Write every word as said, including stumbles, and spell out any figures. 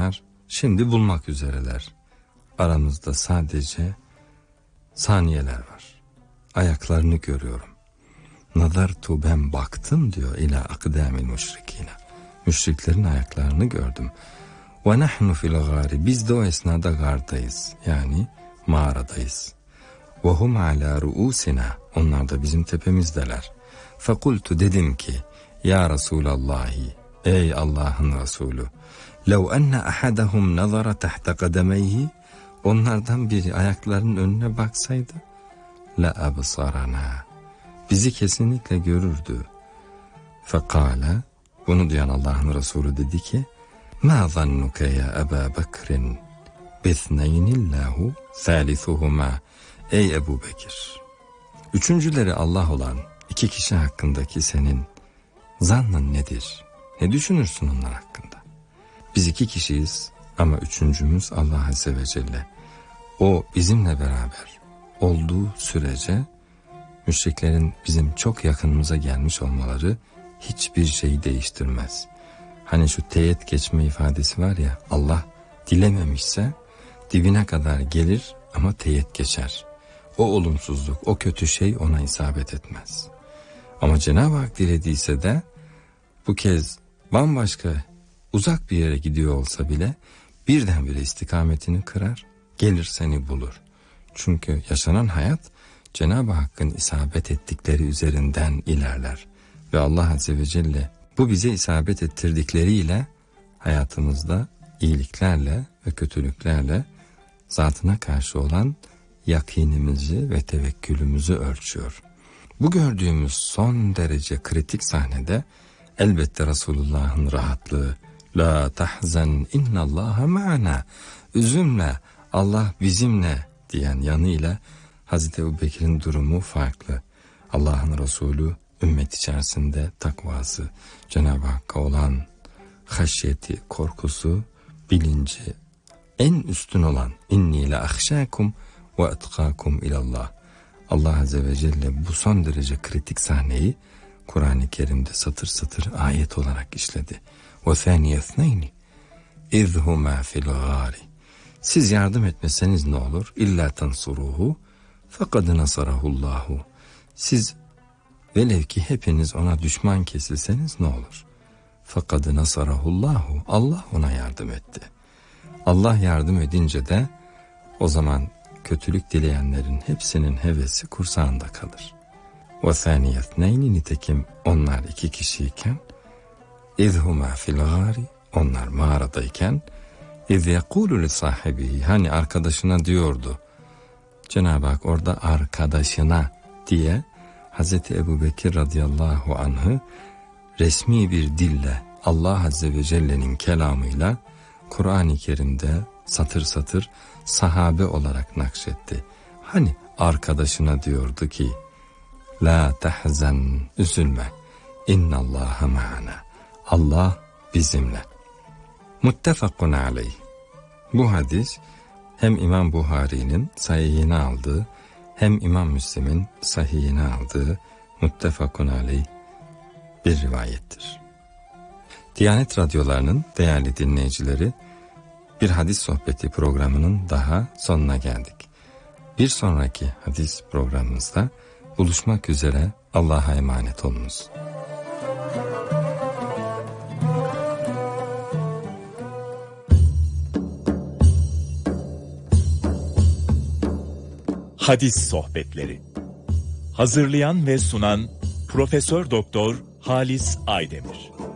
onlar şimdi bulmak üzereler. Aramızda sadece saniyeler var. Ayaklarını görüyorum. Nazartu, ben baktım diyor, ila akdamil müşrikine. Müşriklerin ayaklarını gördüm. Ve nahnu fil gari, biz de o esnada gardayız. Yani mağaradayız. Ve hum ala ruusina, onlar da bizim tepemizdeler. Fekultu, dedim ki, ya Resulallahi, ey Allah'ın Resulü, lev enne ahadahum nazara tahta kademeyhi, onlardan biri ayaklarının önüne baksaydı, la absarana, bizi kesinlikle görürdü. Fekala, bunu duyan Allah'ın Resulü dedi ki, ma zannuke ya Ebu Bekir'in bithneynillahu thalithuhuma, ey Ebu Bekir, üçüncüleri Allah olan iki kişi hakkındaki senin zannın nedir? Ne düşünürsün onlar hakkında? Biz iki kişiyiz ama üçüncümüz Allah Azze ve Celle. O bizimle beraber olduğu sürece müşriklerin bizim çok yakınımıza gelmiş olmaları hiçbir şeyi değiştirmez. Hani şu teyit geçme ifadesi var ya, Allah dilememişse dibine kadar gelir ama teyit geçer. O olumsuzluk, o kötü şey ona isabet etmez. Ama Cenab-ı Hak dilediyse de bu kez bambaşka uzak bir yere gidiyor olsa bile birdenbire istikametini kırar, gelir seni bulur. Çünkü yaşanan hayat Cenab-ı Hakk'ın isabet ettikleri üzerinden ilerler. Ve Allah Azze ve Celle bu bize isabet ettirdikleriyle hayatımızda iyiliklerle ve kötülüklerle zatına karşı olan yakinimizi ve tevekkülümüzü ölçüyor. Bu gördüğümüz son derece kritik sahnede elbette Resulullah'ın rahatlığı, la tahzen innallaha ma'ana, üzülme Allah bizimle diyen yanıyla Hazreti Ebubekir'in durumu farklı. Allah'ın Resulü ümmet içerisinde takvası, Cenab-ı Hakk'a olan haşyeti, korkusu, bilinci en üstün olan inni la ahşakum ve etkakum ilallah. Allah Azze ve Celle bu son derece kritik sahneyi Kur'an-ı Kerim'de satır satır ayet olarak işledi. Ve thaniyethneyni izhuma fil gari. Siz yardım etmeseniz ne olur? İlla tansuruhu fekad nasarahullahu. Siz velev ki hepiniz ona düşman kesilseniz ne olur? Fekad nasarahullahu. Allah ona yardım etti. Allah yardım edince de o zaman kötülük dileyenlerin hepsinin hevesi kursağında kalır. وَثَانِيَثْنَيْنِ, nitekim onlar iki kişiyken, اِذْهُمَا فِي الْغَارِ, onlar mağaradayken, اِذْ يَقُولُ لِصَاحِبِهِ, hani arkadaşına diyordu. Cenab-ı Hak orada arkadaşına diye Hazreti Ebubekir radıyallahu anh'ı resmi bir dille Allah Azze ve Celle'nin kelamıyla Kur'an-ı Kerim'de satır satır sahabe olarak nakşetti. Hani arkadaşına diyordu ki, la tahzen, üzülme, innallaha ma'ana, Allah bizimle. Muttefakun aleyh. Bu hadis hem İmam Buhari'nin sahihine aldığı hem İmam Müslim'in sahihine aldığı muttefakun aleyh bir rivayettir. Diyanet radyolarının değerli dinleyicileri, bir hadis sohbeti programının daha sonuna geldik. Bir sonraki hadis programımızda buluşmak üzere, Allah'a emanet olunuz. Hadis sohbetleri. Hazırlayan ve sunan Profesör Doktor Halis Aydemir.